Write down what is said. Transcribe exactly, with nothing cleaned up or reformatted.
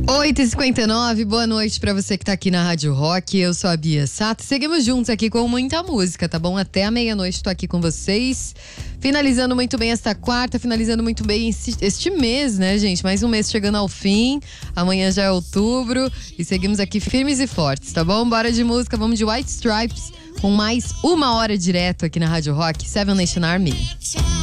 oito e cinquenta e nove, boa noite pra você que tá aqui na Rádio Rock. Eu sou a Bia Sato. Seguimos juntos aqui com muita música, tá bom? Até a meia-noite tô aqui com vocês. Finalizando muito bem esta quarta, finalizando muito bem este, este mês, né, gente? Mais um mês chegando ao fim. Amanhã já é outubro e seguimos aqui firmes e fortes, tá bom? Bora de música, vamos de White Stripes com mais uma hora direto aqui na Rádio Rock, Seven Nation Army.